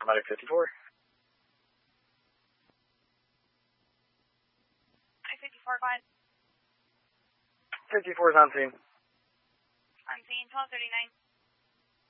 Medic 54. I-54, go ahead. 54 is on scene. On scene, 1239.